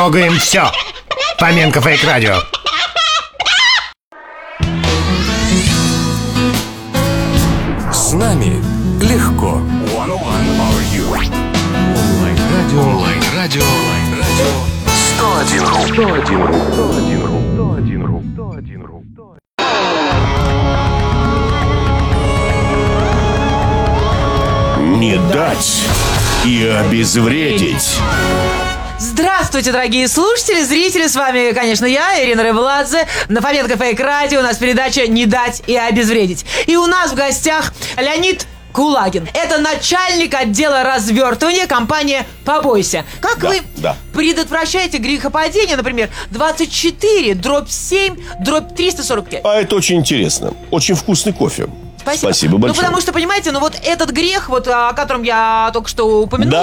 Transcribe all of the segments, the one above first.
Трогаем все. Фоменко Фейк Радио. С нами легко. Онлайн-радио. 101.ру. Не дать и обезвредить. Здравствуйте, дорогие слушатели, зрители, с вами, конечно, я, Ирина Рыбладзе, на Фоменко Фейк Радио, у нас передача «Не дать и обезвредить». И у нас в гостях Леонид Кулагин. Это начальник отдела развертывания компании «Побойся». Как вы предотвращаете грехопадение, например, 24/7/345? А это очень интересно. Очень вкусный кофе. Спасибо большое. Ну, потому что, понимаете, вот этот грех, вот о котором я только что упомянул,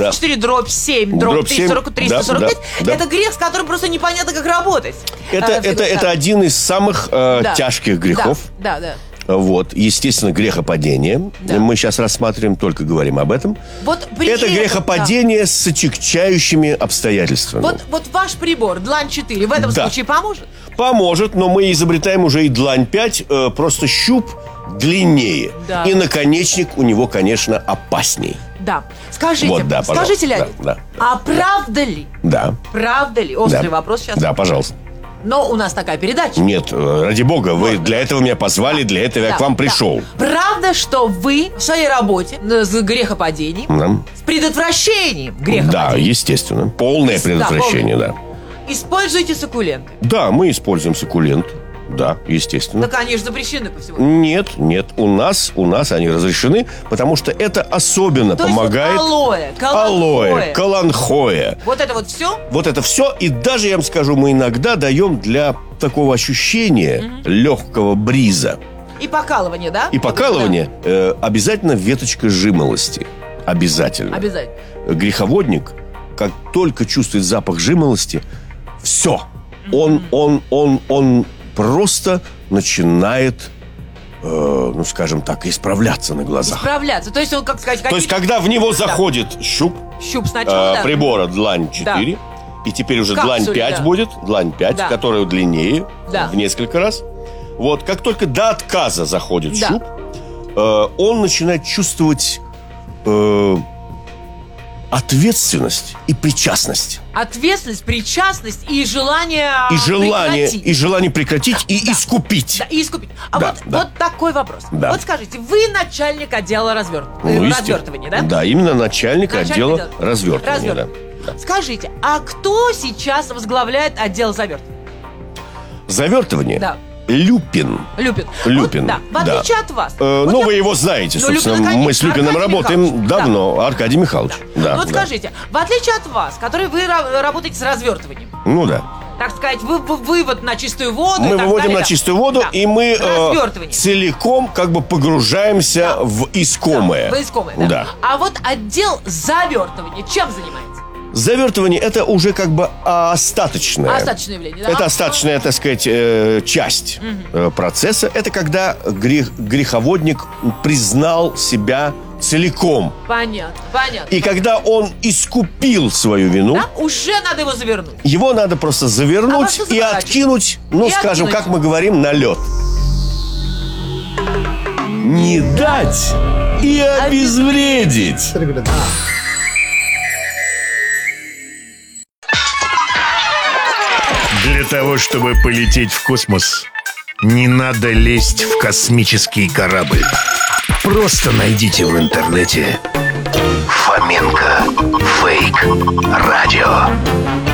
24/7/345, это грех, с которым просто непонятно, как работать. Это один из самых тяжких грехов. Да. Вот, естественно, грехопадение. Мы сейчас рассматриваем, только говорим об этом. Это грехопадение с отягчающими обстоятельствами. Вот ваш прибор, Длань 4, в этом случае поможет? Поможет, но мы изобретаем уже и Длань 5, просто щуп длиннее. Да. И наконечник у него, конечно, опасней. Да. Скажите, Леонид, а правда ли? Да. Правда ли? Острый вопрос сейчас. Да, пожалуйста. Но у нас такая передача. Нет, ради бога, вы для этого меня позвали, для этого я к вам пришел. Правда, что вы в своей работе с грехопадением, с предотвращением грехопадения? Да, естественно. Полное предотвращение, да. Используете суккуленты? Да, мы используем суккулент. Да, естественно. Так они же запрещены по всему. Нет, у нас они разрешены, потому что это особенно помогает. Алоэ, каланхоэ. Вот это вот все? Вот это все. И даже, я вам скажу, мы иногда даем для такого ощущения легкого бриза. И покалывание, да? И покалывание обязательно веточка жимолости. Обязательно. Греховодник, как только чувствует запах жимолости, все. Он просто начинает, скажем так, исправляться на глазах. Исправляться, то есть он, как сказать... То есть, когда в него заходит щуп сначала, прибора Длань 4, и теперь уже Длань 5 будет, Длань 5, которая длиннее в несколько раз. Вот, как только до отказа заходит щуп, он начинает чувствовать ответственность и причастность. Ответственность, причастность и желание прекратить и искупить. Да, и искупить. Вот такой вопрос. Да. Вот скажите, вы начальник отдела развертывания, да? Да, именно начальник отдела развертывания. Да. Скажите, а кто сейчас возглавляет отдел завертывания? Завертывание? Да. Люпин. Да. В отличие от вас. Вы его знаете, собственно. Мы с Люпиным работаем давно. Аркадий Михайлович. Да. Скажите, в отличие от вас, который вы работаете с развертыванием. Так сказать, вы вот на чистую воду. Мы выводим на чистую воду, и мы целиком как бы погружаемся в искомое. В искомое, да. А вот отдел завертывания чем занимается? Завертывание – это уже как бы остаточное. Остаточное явление, да? Это остаточная, так сказать, часть процесса. Это когда греховодник признал себя целиком. Понятно. И когда он искупил свою вину, уже надо его завернуть. Его надо просто завернуть и откинуть, скажем, как мы говорим, на лед. Не дать и обезвредить. Для того, чтобы полететь в космос, не надо лезть в космический корабль. Просто найдите в интернете Фоменко Фейк Радио.